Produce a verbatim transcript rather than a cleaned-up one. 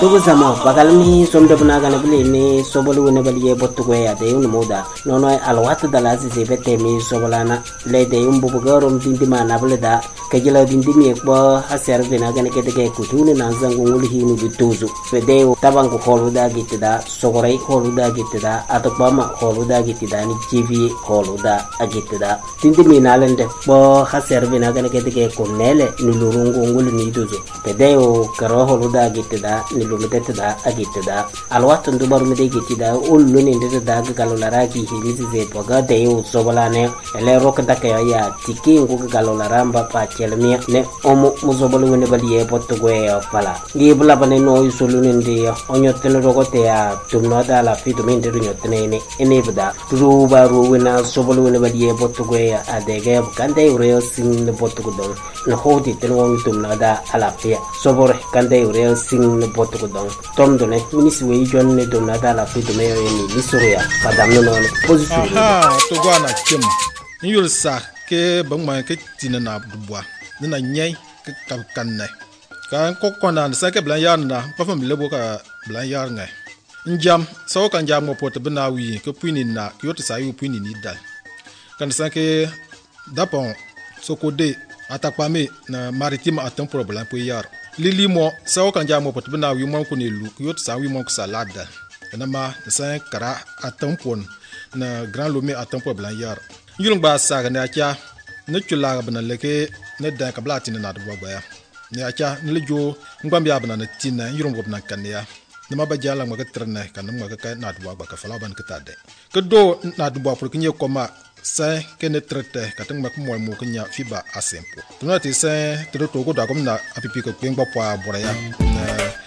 tugu samo bagalmi somda bunagana bili mi sobolu ne bali bottugo ya de un moda nono alwat dala si bete mi sobolana le de un bubugarom dindima na bulda kajila dindimi ko haser binagana kete ke kutune na zangu ngul hinu bituzu fede tabangu holuda gitida sogorai holuda gitida atopama holuda gitida ni jivi holuda agitida dindimi nalende bo haser binagana kete ke kunele nulurungu ngul ni duzu fede o karo holuda gitida nilumeteda agitida alwat ndubar mede gitida ullu ni ndeda galolara ki hilisi ze boga de o sobolane ele rokda ka ya tiki ngu galolara mba pa chelmi ne omo muzobolu ne baliye potgo e fala ngi bula bane no isulu ndi onyotene rogote ya tumno da la fitu minde nyotene ne ene bda ruba ruwena sobolu ne baliye potgo e adege kande ureo sing ne potgo do no hodi tenwo tumno da ala pia sobore kande ureo sing ne potgo do tomdo ne minisi we jonne do na da la fitu me ni lisoria padam no no position aha to gwana kim yul sa ke bangma ke tinana bwa na nyai ke kanne kan ko kona sa ke blan yarna pa fam lebo ka blan yar ngai njam so kan jam mo pot bna wi ke puini na yot sa yu puini ni dal kan sa ke dapon so ko de atakpa me na maritime atam problem po yar lili mo so kan jam mo pot bna wi mo ko ne lu yot sa wi mo ko salada na ma sa kara atam pon na grand lomé atam problem yar yulung ba sa ga na kya ne chula bna leke ne da ka blati na do ba ya ne acha ne lejo ngam ya bna na tinna yurum bna kan ya ne ma ba jala ma ka trene kan ma ka na do ba ka fala ban ka tade ke do na do ba pour que nye koma sa ke ne trete ka tang ma ko mo mo ka nya fiba asempo to na ti sa to to ko da ko na apipi ko ngba po abora ya